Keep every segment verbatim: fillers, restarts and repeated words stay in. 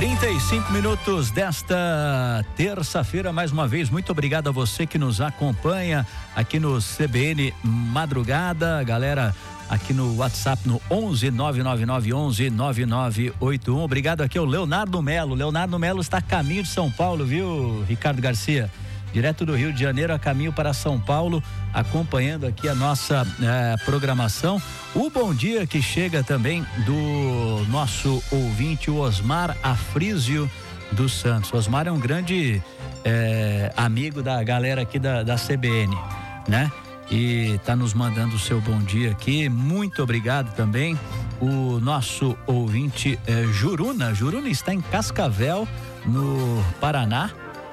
trinta e cinco minutos desta terça-feira, mais uma vez, muito obrigado a você que nos acompanha aqui no C B N Madrugada, galera aqui no WhatsApp no onze nove nove nove onze nove nove oito um. Obrigado aqui ao Leonardo Melo. Leonardo Melo está a caminho de São Paulo, viu, Ricardo Garcia? Direto do Rio de Janeiro a caminho para São Paulo, acompanhando aqui a nossa eh, programação. O bom dia que chega também do nosso ouvinte, o Osmar Afrísio dos Santos. O Osmar é um grande eh, amigo da galera aqui da, da C B N, né? E tá nos mandando o seu bom dia aqui. Muito obrigado também. O nosso ouvinte eh, Juruna. Juruna está em Cascavel, no Paraná.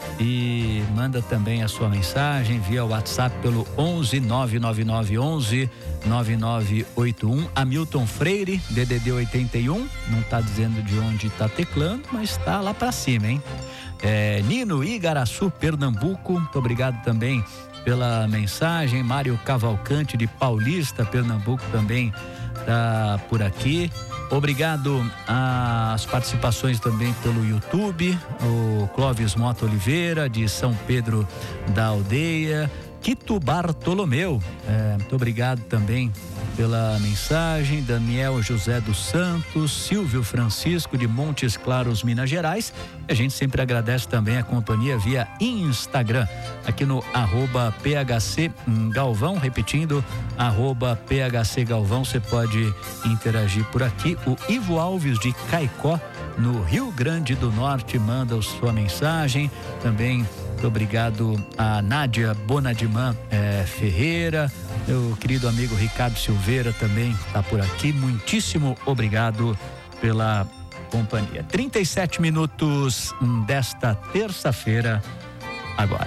E manda também a sua mensagem via WhatsApp pelo onze nove nove nove onze nove nove oito um. Hamilton Freire, D D D oitenta e um, não está dizendo de onde está teclando, mas está lá para cima, hein? É, Nino Igaraçu, Pernambuco, muito obrigado também pela mensagem. Mário Cavalcante de Paulista, Pernambuco, também tá por aqui. Obrigado às participações também pelo YouTube, o Clóvis Mota Oliveira, de São Pedro da Aldeia, Quito Bartolomeu, é, muito obrigado também pela mensagem. Daniel José dos Santos, Silvio Francisco de Montes Claros, Minas Gerais. A gente sempre agradece também a companhia via Instagram, aqui no arroba P H C Galvão, repetindo, arroba P H C Galvão, você pode interagir por aqui. O Ivo Alves de Caicó, no Rio Grande do Norte, manda a sua mensagem. Também muito obrigado a Nádia Bonadiman eh, Ferreira, meu querido amigo Ricardo Silveira também está por aqui. Muitíssimo obrigado pela companhia. trinta e sete minutos desta terça-feira agora.